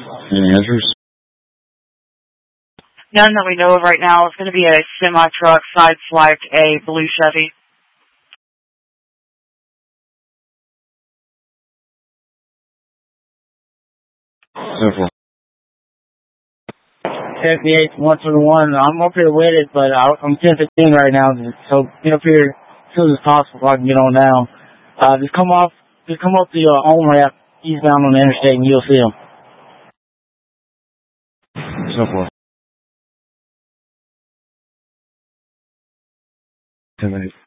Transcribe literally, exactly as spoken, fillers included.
Any answers? None that we know of right now. It's going to be a semi-truck sideswiped a blue Chevy. Simple. fifty-eight, one twenty-one. I'm up here with it, but I'm ten fifteen right now, so get up here as soon as possible so I can get on down. Uh, just come off, just come up the uh, on ramp eastbound on the interstate, and you'll see them. Simple. Ten minutes.